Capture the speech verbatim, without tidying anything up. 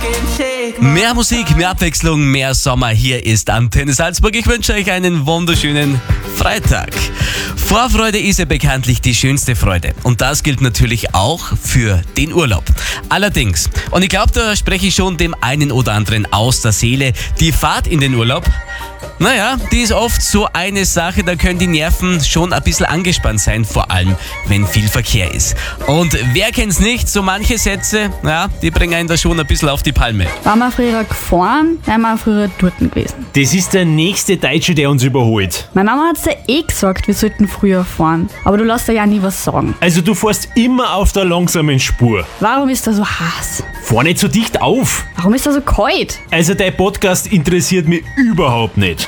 Mehr Musik, mehr Abwechslung, mehr Sommer. Hier ist Antenne Salzburg. Ich wünsche euch einen wunderschönen Freitag. Vorfreude ist ja bekanntlich die schönste Freude. Und das gilt natürlich auch für den Urlaub. Allerdings, und ich glaube, da spreche ich schon dem einen oder anderen aus der Seele, die Fahrt in den Urlaub, naja, die ist oft so eine Sache, da können die Nerven schon ein bisschen angespannt sein, vor allem wenn viel Verkehr ist. Und wer kennt's nicht, so manche Sätze, ja, die bringen einen da schon ein bisschen auf die Palme. Waren wir früher gefahren, wären wir früher dort gewesen. Das ist der nächste Deutsche, der uns überholt. Meine Mama hat's ja eh gesagt, wir sollten früher fahren. Aber du lässt dir ja nie was sagen. Also du fährst immer auf der langsamen Spur. Warum ist er so heiß? Fahr nicht so dicht auf. Warum ist er so kalt? Also dein Podcast interessiert mich überhaupt nicht.